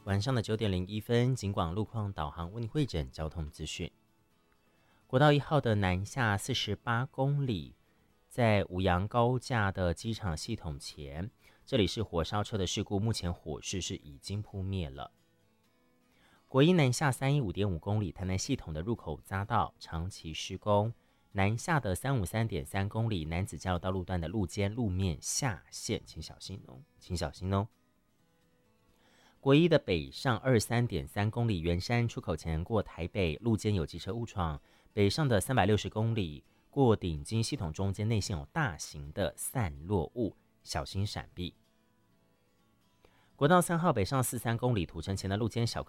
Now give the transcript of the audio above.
晚上的9:01，警广路况导航为你汇整交通资讯。国道1号的南下48公里，在五杨高架的机场系统前，这里是火烧车的事故，目前火势是已经扑灭了。国一南下315.5公里，台南系统的入口匝道长期施工，南下的353.3公里，楠梓交流道路段的路肩路面下陷，请小心哦。国一的北上23.3公里，圆山出口前过台北路肩有机车误闯，北上的360公里，过顶金系统中间内线有大型的散落物，小心闪避。国道3号北上43公里，土城前的路肩小